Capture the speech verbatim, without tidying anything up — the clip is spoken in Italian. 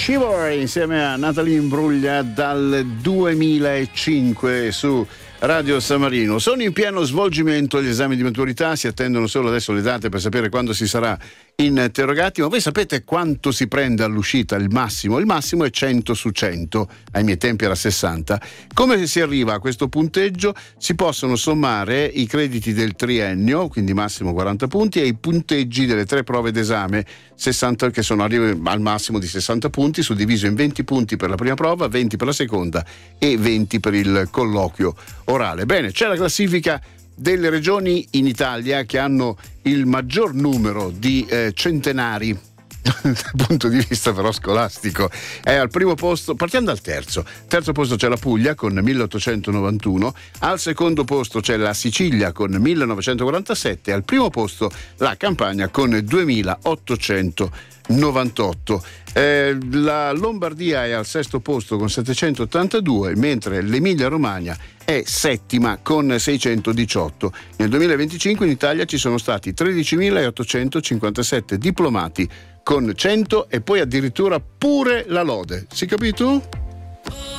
Shiver insieme a Natalie Imbruglia dal duemilacinque su Radio San Marino. Sono in pieno svolgimento gli esami di maturità, si attendono solo adesso le date per sapere quando si sarà interrogati, ma voi sapete quanto si prende all'uscita il massimo? Il massimo è cento su cento, ai miei tempi era sessanta. Come si arriva a questo punteggio? Si possono sommare i crediti del triennio, quindi massimo quaranta punti, e i punteggi delle tre prove d'esame, sessanta, che sono al massimo di sessanta punti, suddiviso in venti punti per la prima prova, venti per la seconda e venti per il colloquio orale. Bene, c'è la classifica delle regioni in Italia che hanno il maggior numero di eh, centenari dal punto di vista però scolastico. È al primo posto, partiamo dal terzo terzo posto c'è la Puglia con milleottocentonovantuno, al secondo posto c'è la Sicilia con millenovecentoquarantasette, al primo posto la Campania con duemilaottocentonovantotto. Eh, la Lombardia è al sesto posto con settecentottantadue, mentre l'Emilia Romagna è settima con seicentodiciotto. Nel duemilaventicinque in Italia ci sono stati tredicimilaottocentocinquantasette diplomati con cento e poi addirittura pure la lode. Si capito?